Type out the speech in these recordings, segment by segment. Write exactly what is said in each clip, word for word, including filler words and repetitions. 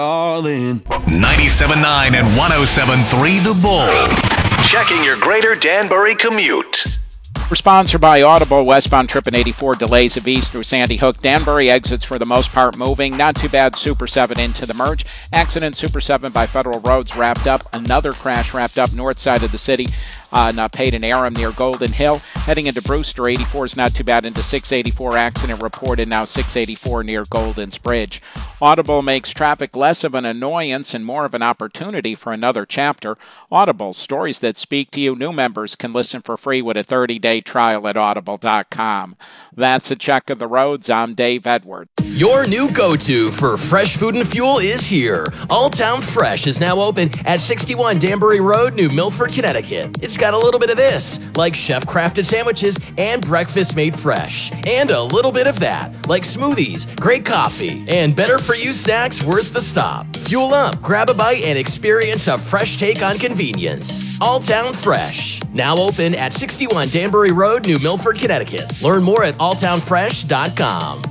all in. ninety-seven point nine and one oh seven point three The Bull. Checking your greater Danbury commute. We're sponsored by Audible. Westbound trip in eighty-four, delays of east through Sandy Hook. Danbury exits for the most part moving. Not too bad. Super seven into the merge. Accident Super seven by Federal Roads wrapped up. Another crash wrapped up north side of the city on uh, Peyton Aram near Golden Hill. Heading into Brewster, eighty-four is not too bad. Into six eighty-four, accident reported now six eighty-four near Golden's Bridge. Audible makes traffic less of an annoyance and more of an opportunity for another chapter. Audible, stories that speak to you. New members can listen for free with a thirty-day trial at audible dot com. That's a check of the roads. I'm Dave Edward. Your new go-to for fresh food and fuel is here. All Town Fresh is now open at sixty-one Danbury Road, New Milford, Connecticut. It's got a little bit of this, like chef-crafted sandwiches and breakfast made fresh. And a little bit of that, like smoothies, great coffee, and better-for-you snacks worth the stop. Fuel up, grab a bite, and experience a fresh take on convenience. All Town Fresh, now open at sixty-one Danbury Road, New Milford, Connecticut. Learn more at all town fresh dot com.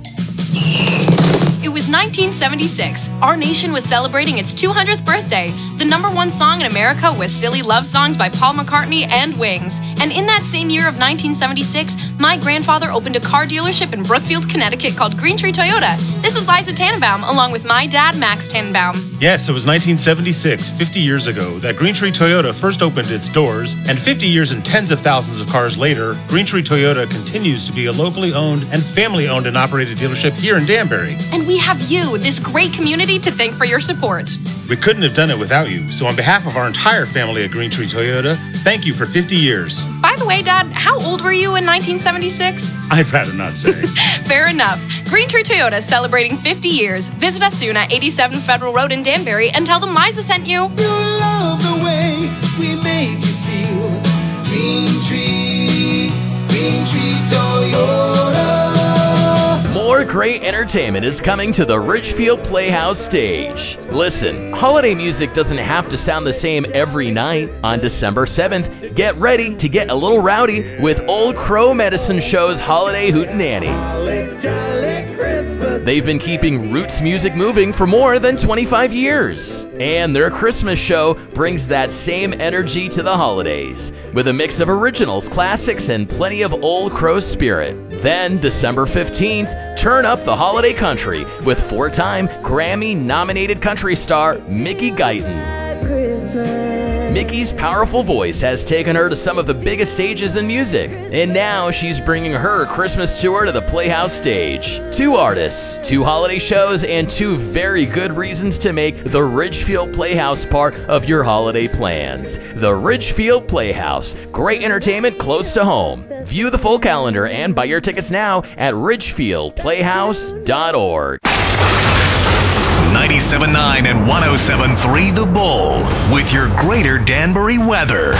It was nineteen seventy-six. Our nation was celebrating its two hundredth birthday. The number one song in America was Silly Love Songs by Paul McCartney and Wings. And in that same year of nineteen seventy-six, my grandfather opened a car dealership in Brookfield, Connecticut called Green Tree Toyota. This is Liza Tannenbaum, along with my dad, Max Tannenbaum. Yes, it was nineteen seventy-six, fifty years ago, that Green Tree Toyota first opened its doors, and fifty years and tens of thousands of cars later, Green Tree Toyota continues to be a locally owned and family-owned and operated dealership here in Danbury. And we have you, this great community, to thank for your support. We couldn't have done it without you, so on behalf of our entire family at Green Tree Toyota, thank you for fifty years. By the way, Dad, how old were you in nineteen seventy-six? I'd rather not say. Fair enough. Green Tree Toyota celebrating fifty years. Visit us soon at eighty-seven Federal Road in Danbury and tell them Liza sent you. You love the way we make you feel. Green Tree, Green Tree Toyota. More great entertainment is coming to the Ridgefield Playhouse stage. Listen, holiday music doesn't have to sound the same every night. On December seventh, get ready to get a little rowdy with Old Crow Medicine Show's Holiday Hootenanny. They've been keeping roots music moving for more than twenty-five years. And their Christmas show brings that same energy to the holidays, with a mix of originals, classics, and plenty of Old Crow spirit. Then, December fifteenth, turn up the holiday country with four-time Grammy-nominated country star Mickey Guyton. Mickey's powerful voice has taken her to some of the biggest stages in music, and now she's bringing her Christmas tour to the Playhouse stage. Two artists, two holiday shows, and two very good reasons to make the Ridgefield Playhouse part of your holiday plans. The Ridgefield Playhouse, great entertainment close to home. View the full calendar and buy your tickets now at ridgefield playhouse dot org. ninety-seven point nine and one oh seven point three The Bull with your greater Danbury weather.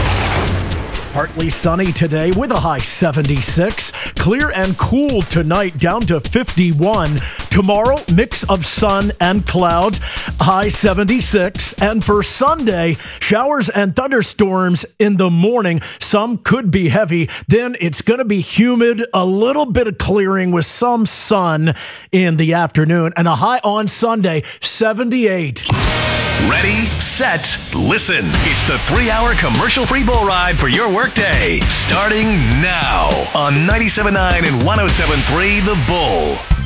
Partly sunny today with a high seventy-six. Clear and cool tonight, down to fifty-one. Tomorrow, mix of sun and clouds, high seventy-six. And for Sunday, showers and thunderstorms in the morning. Some could be heavy. Then it's going to be humid, a little bit of clearing with some sun in the afternoon. And a high on Sunday, seventy-eight. Ready, set, listen. It's the three-hour commercial-free bull ride for your workday. Starting now on ninety-seven point nine and one oh seven point three The Bull.